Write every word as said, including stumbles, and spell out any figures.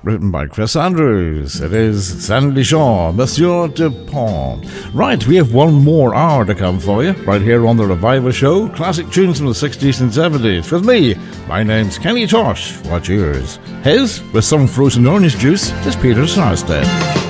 written by Chris Andrews. It is Sandy Shaw, Monsieur Dupont. Right, we have one more hour to come for you, right here on The Revival Show. Classic tunes from the sixties and seventies. With me, my name's Kenny Tosh. What's yours? His, with some frozen orange juice, is Peter Sarsted.